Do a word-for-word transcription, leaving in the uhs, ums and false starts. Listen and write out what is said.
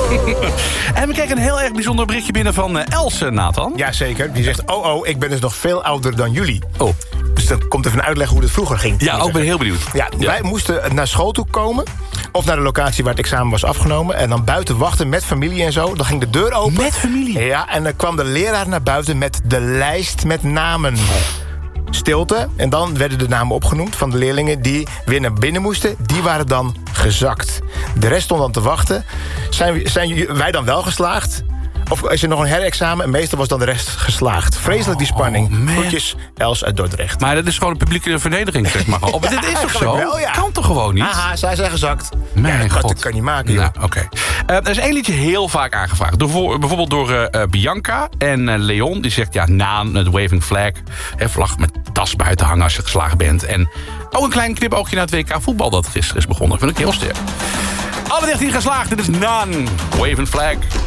En we kregen een heel erg bijzonder berichtje binnen van uh, Else, Nathan. Jazeker, die zegt, oh oh, ik ben dus nog veel ouder dan jullie. Oh. Dus dan komt even uitleggen hoe het vroeger ging. Ja, ook ben heel benieuwd. Ja, ja, wij moesten naar school toe komen. Of naar de locatie waar het examen was afgenomen. En dan buiten wachten met familie en zo. Dan ging de deur open. Met familie? Ja, en dan kwam de leraar naar buiten met de lijst met namen. Stilte. En dan werden de namen opgenoemd van de leerlingen die weer naar binnen moesten. Die waren dan gezakt. De rest stond dan te wachten. Zijn, zijn wij dan wel geslaagd? Of is er nog een herexamen en meestal was dan de rest geslaagd. Vreselijk die spanning. Oh, Groetjes, Els uit Dordrecht. Maar dat is gewoon een publieke vernedering, zeg maar. Oh, maar dit is toch zo? Wel, ja. Kan toch gewoon niet? Haha, zij zijn gezakt. Mijn ja, god. Dat kan niet maken, joh. Nou, oké. Okay. Uh, er is één liedje heel vaak aangevraagd. Door, bijvoorbeeld door uh, Bianca en uh, Leon. Die zegt, ja, Naan, het waving flag. Hè, vlag met tas buiten hangen als je geslagen bent. En ook een klein knipoogje naar het W K voetbal dat gisteren is begonnen. Vind ik heel sterk. Alle dertien geslaagd. Dit is Naan, waving flag.